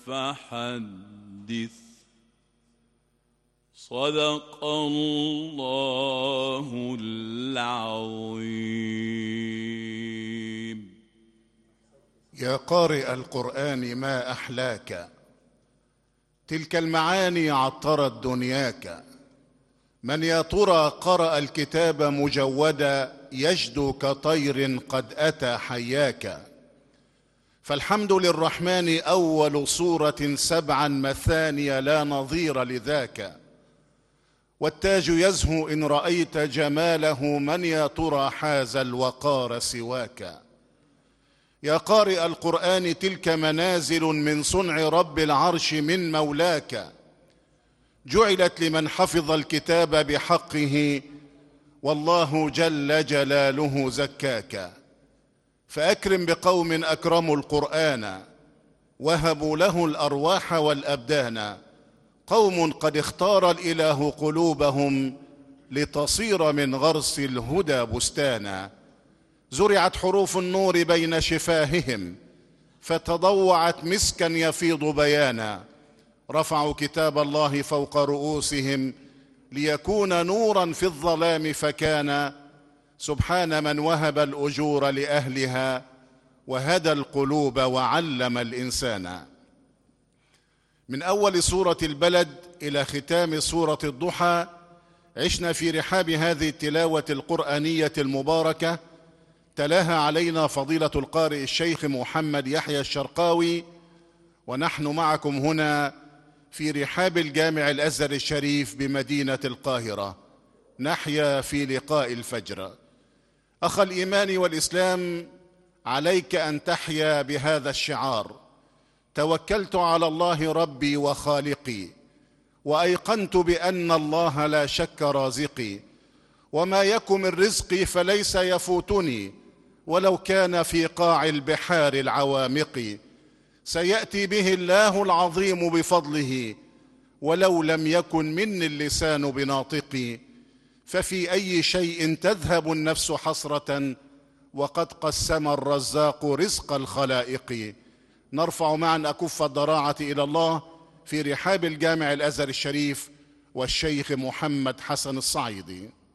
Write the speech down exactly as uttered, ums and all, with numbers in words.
فحدث. صدق الله العظيم. يا قارئ القرآن ما أحلاك، تلك المعاني عطرت دنياك. من يا ترى قرأ الكتاب مجودا، يجدو كطير قد أتى حياك. فالحمد للرحمن أول سورة سبعا مثانية لا نظير لذاك. والتاج يزهو إن رأيت جماله، من يا ترى حاز الوقار سواك. يا قارئ القرآن تلك منازل من صنع رب العرش من مولاك، جعلت لمن حفظ الكتاب بحقه، والله جل جلاله زكاك. فأكرم بقوم أكرموا القرآن، وهبوا له الأرواح والأبدان. قوم قد اختار الإله قلوبهم، لتصير من غرس الهدى بستانا. زرعت حروف النور بين شفاههم، فتضوعت مسكا يفيض بيانا. رفعوا كتاب الله فوق رؤوسهم، ليكون نورا في الظلام فكان. سبحان من وهب الأجور لأهلها، وهدى القلوب وعلم الإنسان. من أول سورة البلد إلى ختام سورة الضحى، عشنا في رحاب هذه التلاوة القرآنية المباركة. تلاها علينا فضيلة القارئ الشيخ محمد يحيى الشرقاوي، ونحن معكم هنا في رحاب الجامع الأزهر الشريف بمدينة القاهرة. نحيا في لقاء الفجر. أخ الإيمان والإسلام، عليك أن تحيا بهذا الشعار: توكلت على الله ربي وخالقي، وأيقنت بأن الله لا شك رازقي، وما يكن من رزقي فليس يفوتني، ولو كان في قاع البحار العوامق. سيأتي به الله العظيم بفضله، ولو لم يكن مني اللسان بناطقي. ففي أي شيء تذهب النفس حسرة، وقد قسم الرزاق رزق الخلائق. نرفع معا أكف الضراعة إلى الله في رحاب الجامع الأزهر الشريف والشيخ محمد حسن الصعيدي.